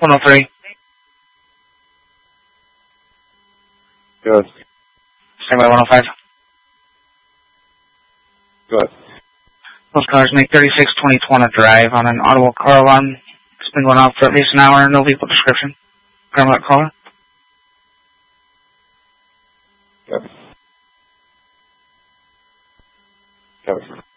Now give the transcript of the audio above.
103. Good. Same by 105. Good. Those cars make 36-20 drive on an Audible car alarm. It's been going off for at least an hour, no vehicle description. Grandma caller. Good. Good.